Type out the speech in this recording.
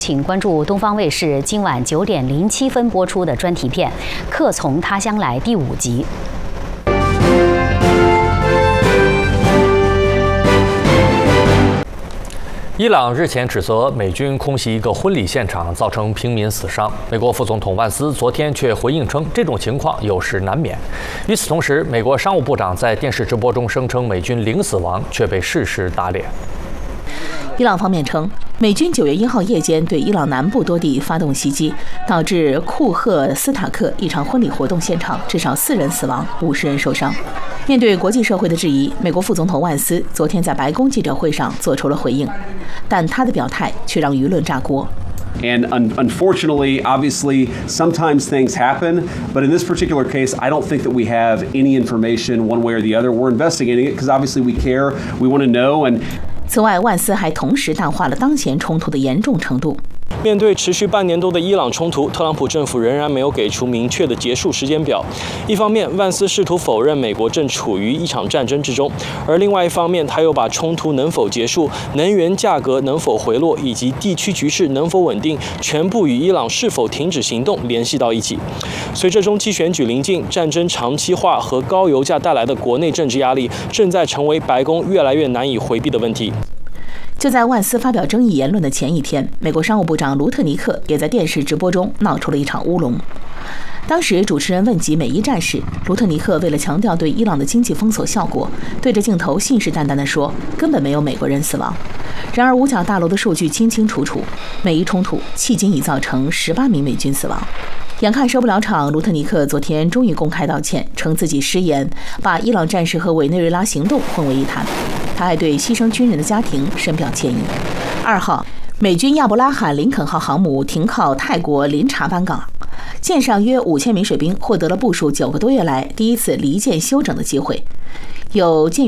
请关注东方卫视今晚9点07分播出的专题片《客从他乡来》第5集。 伊朗日前指责美军空袭一个婚礼现场，造成平民死伤。美国副总统万斯昨天却回应称，这种情况有时难免。与此同时，美国商务部长在电视直播中声称美军0死亡，却被事实打脸。 伊朗方面称，美军9月1号夜间对伊朗南部多地发动袭击，导致库赫斯塔克一场婚礼活动现场至少4人死亡，50人受伤。面对国际社会的质疑，美国副总统万斯昨天在白宫记者会上做出了回应，但他的表态却让舆论炸锅。 And unfortunately, obviously, sometimes things happen. But in this particular case, I don't think that we have any information one way or the other. We're investigating it because obviously we care, we want to know. And 此外，万斯还同时淡化了当前冲突的严重程度。 面对持续半年多的伊朗冲突，特朗普政府仍然没有给出明确的结束时间表。一方面，万斯试图否认美国正处于一场战争之中，而另外一方面，他又把冲突能否结束、能源价格能否回落以及地区局势能否稳定，全部与伊朗是否停止行动联系到一起。随着中期选举临近，战争长期化和高油价带来的国内政治压力，正在成为白宫越来越难以回避的问题。 就在万斯发表争议言论的前一天，美国商务部长卢特尼克也在电视直播中闹出了一场乌龙。当时主持人问及美伊战事，卢特尼克为了强调对伊朗的经济封锁效果，对着镜头信誓旦旦地说根本没有美国人死亡。然而五角大楼的数据清清楚楚，美伊冲突迄今已造成18名美军死亡。眼看收不了场，卢特尼克昨天终于公开道歉，称自己失言，把伊朗战事和委内瑞拉行动混为一谈。他还对牺牲军人的家庭深表歉意。2号，美军亚伯拉罕·林肯号航母停靠泰国林察班港，舰上约5000名水兵获得了部署9个多月来第一次离舰休整的机会。有舰员